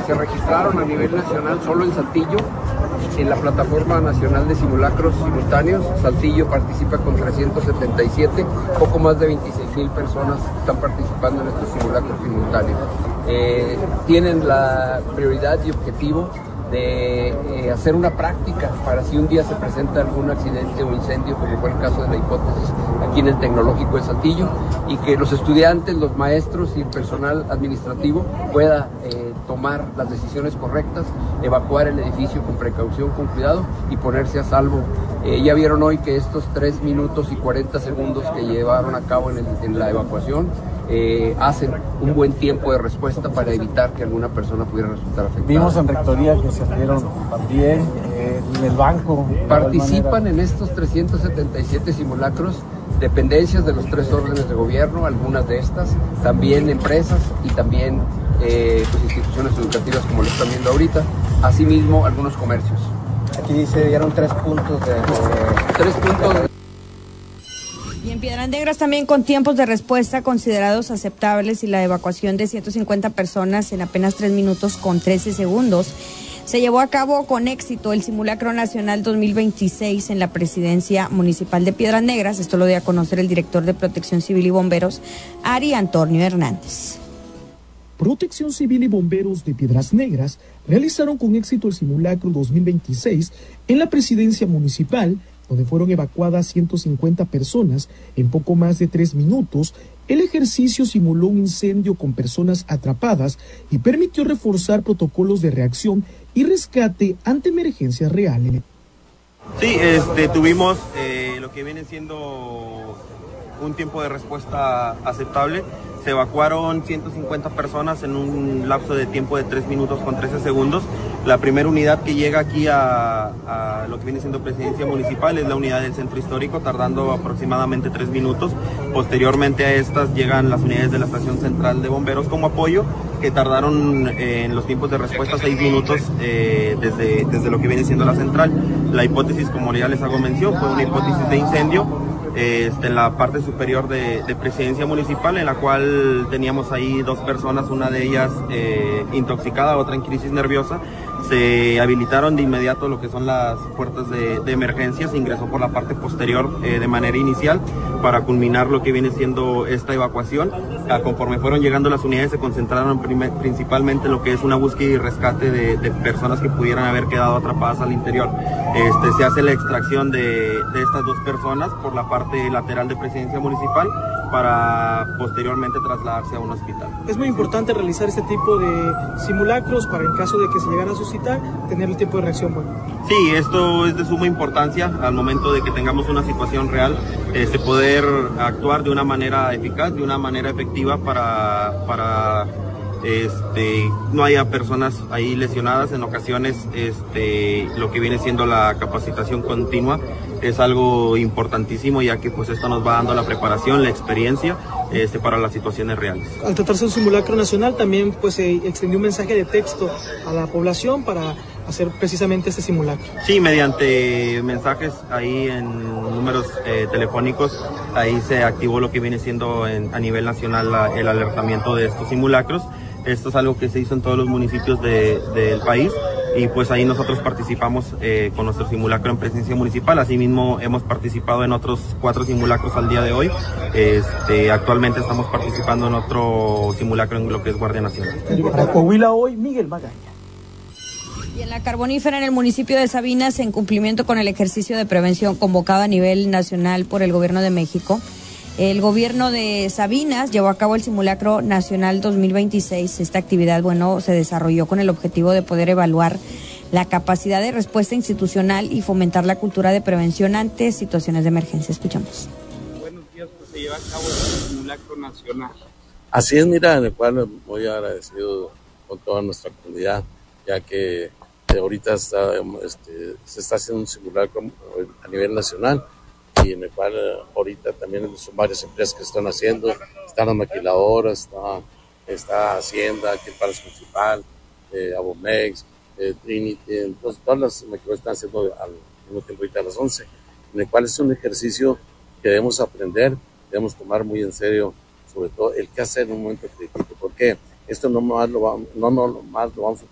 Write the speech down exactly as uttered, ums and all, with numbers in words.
se registraron a nivel nacional solo en Saltillo, en la Plataforma Nacional de Simulacros Simultáneos. Saltillo participa con trescientos setenta y siete, poco más de veintiséis mil personas están participando en estos simulacros simultáneos. Eh, tienen la prioridad y objetivo de eh, hacer una práctica para si un día se presenta algún accidente o incendio, como fue el caso de la hipótesis aquí en el Tecnológico de Saltillo, y que los estudiantes, los maestros y el personal administrativo pueda eh, tomar las decisiones correctas, evacuar el edificio con precaución, con cuidado y ponerse a salvo. Eh, ya vieron hoy que estos tres minutos y cuarenta segundos que llevaron a cabo en, el, en la evacuación Eh, hacen un buen tiempo de respuesta para evitar que alguna persona pudiera resultar afectada. Vimos en Rectoría que se abrieron también, eh, en el banco. Participan en estos trescientos setenta y siete simulacros dependencias de los tres órdenes de gobierno, algunas de estas, también empresas y también eh, pues, instituciones educativas como lo están viendo ahorita, asimismo algunos comercios. Aquí dice, dieron tres puntos de... de... Tres puntos de... Y en Piedras Negras también con tiempos de respuesta considerados aceptables y la evacuación de ciento cincuenta personas en apenas tres minutos con trece segundos. Se llevó a cabo con éxito el Simulacro Nacional dos mil veintiséis en la Presidencia Municipal de Piedras Negras. Esto lo dio a conocer el director de Protección Civil y Bomberos, Ari Antonio Hernández. Protección Civil y Bomberos de Piedras Negras realizaron con éxito el Simulacro dos mil veintiséis en la Presidencia Municipal, donde fueron evacuadas ciento cincuenta personas en poco más de tres minutos. El ejercicio simuló un incendio con personas atrapadas y permitió reforzar protocolos de reacción y rescate ante emergencias reales. Sí, este, tuvimos eh, lo que viene siendo un tiempo de respuesta aceptable. Se evacuaron ciento cincuenta personas en un lapso de tiempo de tres minutos con trece segundos. La primera unidad que llega aquí a, a lo que viene siendo Presidencia Municipal es la unidad del Centro Histórico, tardando aproximadamente tres minutos. Posteriormente a estas llegan las unidades de la Estación Central de Bomberos como apoyo, que tardaron eh, en los tiempos de respuesta seis minutos eh, desde, desde lo que viene siendo la central. La hipótesis, como ya les hago mención, fue una hipótesis de incendio. Este, en la parte superior de, de Presidencia Municipal, en la cual teníamos ahí dos personas, una de ellas eh, intoxicada, otra en crisis nerviosa. Se habilitaron de inmediato lo que son las puertas de, de emergencia, se ingresó por la parte posterior eh, de manera inicial para culminar lo que viene siendo esta evacuación. Ah, conforme fueron llegando las unidades se concentraron primer, principalmente en lo que es una búsqueda y rescate de, de personas que pudieran haber quedado atrapadas al interior. Este, se hace la extracción de, de estas dos personas por la parte lateral de Presidencia Municipal para posteriormente trasladarse a un hospital. Es muy importante realizar este tipo de simulacros para, en caso de que se llegara a suscitar, tener el tiempo de reacción bueno. Sí, esto es de suma importancia al momento de que tengamos una situación real, este, poder actuar de una manera eficaz, de una manera efectiva para, para este, no haya personas ahí lesionadas. En ocasiones este, lo que viene siendo la capacitación continua es algo importantísimo, ya que pues esto nos va dando la preparación, la experiencia este, para las situaciones reales. Al tratarse de un simulacro nacional también pues se extendió un mensaje de texto a la población para hacer precisamente este simulacro. Sí, mediante mensajes ahí en números eh, telefónicos, ahí se activó lo que viene siendo en, a nivel nacional la, el alertamiento de estos simulacros. Esto es algo que se hizo en todos los municipios de, del país y pues ahí nosotros participamos eh, con nuestro simulacro en Presidencia Municipal. Asimismo hemos participado en otros cuatro simulacros al día de hoy. Este, actualmente estamos participando en otro simulacro en lo que es Guardia Nacional. Para Coahuila hoy, Miguel Magaña. Y en la Carbonífera, en el municipio de Sabinas, en cumplimiento con el ejercicio de prevención convocado a nivel nacional por el Gobierno de México, el gobierno de Sabinas llevó a cabo el Simulacro Nacional dos mil veintiséis. Esta actividad, bueno, se desarrolló con el objetivo de poder evaluar la capacidad de respuesta institucional y fomentar la cultura de prevención ante situaciones de emergencia. Escuchamos. Buenos días, pues se lleva a cabo el Simulacro Nacional. Así es, mira, en el cual muy agradecido con toda nuestra comunidad, ya que ahorita está, este, se está haciendo un simulacro a nivel nacional, y en el cual ahorita también son varias empresas que están haciendo, están las maquiladoras, está, está Hacienda, aquí el Palacio Municipal, eh, Abomex, eh, Trinity, entonces todas las maquiladoras están haciendo al mismo tiempo ahorita a las once, en el cual es un ejercicio que debemos aprender, debemos tomar muy en serio, sobre todo el qué hacer en un momento crítico, porque esto no más lo vamos, no, no, más lo vamos a